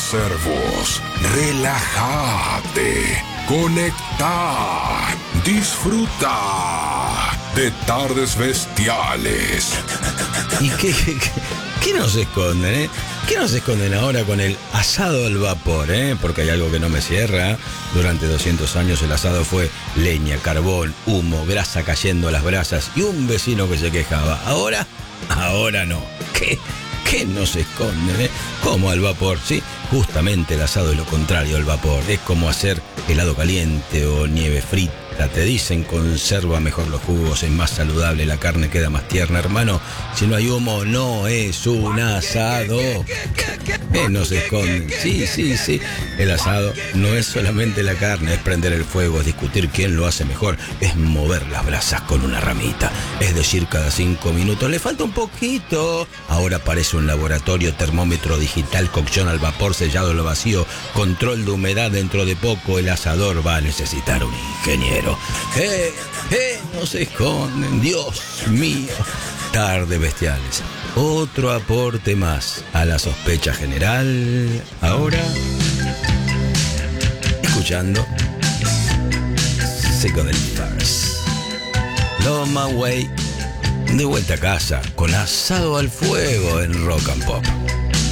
servos, relájate, conecta, disfruta de tardes bestiales. ¿Y qué nos esconden, eh? ¿Qué nos esconden ahora con el asado al vapor, eh? Porque hay algo que no me cierra. Durante 200 años el asado fue leña, carbón, humo, grasa cayendo a las brasas y un vecino que se quejaba. Ahora no. ¿Qué nos esconden, eh? Como al vapor, ¿sí? Justamente el asado es lo contrario al vapor. Es como hacer helado caliente o nieve frita. Te dicen conserva mejor los jugos, es más saludable, la carne queda más tierna, hermano. Si no hay humo, no es un asado. ¿Qué nos esconden? Sí. El asado no es solamente la carne, es prender el fuego, es discutir quién lo hace mejor, es mover las brasas con una ramita. Es decir, cada 5 minutos le falta un poquito. Ahora parece un laboratorio, termómetro digital, cocción al vapor, sellado a lo vacío, control de humedad. Dentro de poco el asador va a necesitar un ingeniero. No se esconden, Dios mío. Tardes bestiales. Otro aporte más a la sospecha general. Ahora, escuchando Psychedelic Furs. Love My Way. De vuelta a casa con asado al fuego en Rock and Pop.